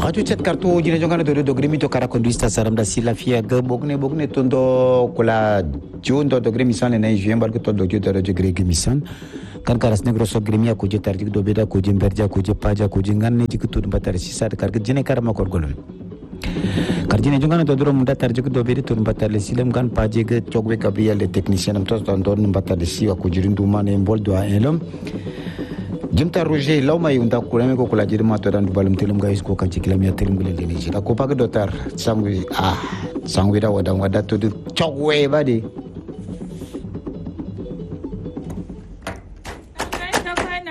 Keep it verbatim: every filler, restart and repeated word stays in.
Hatu chat kartu jina jongan do do gremi to kara conduista saram da sila fia ga bogne bogne tondo kula jundo do gremi san na juem bal to do judo do gremi misan kan karas negro so gremi ko je tarjik do beda ko je berja ko je paja ko je nganne ji ko tud batar sisa kar ga jine kar ma kor golon kar jine jongan do do munda tarjik do beda tud batar le silam kan paje ga chogwe kabiya le technicien am to don don batar si ko jirindu mane bol do elom Jumta Roger lauma yunda kulame ko kula jiri mato dan balum telum guys ko kan cikila mi telum gele ni jira ko paga dotar sangwi ah sangwi da wadang wada to chokwe badi